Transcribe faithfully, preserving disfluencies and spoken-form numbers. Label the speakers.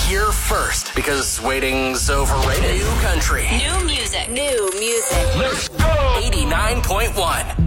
Speaker 1: here first because waiting's overrated. New country.
Speaker 2: New music. New music.
Speaker 1: Let's go! eighty-nine point one.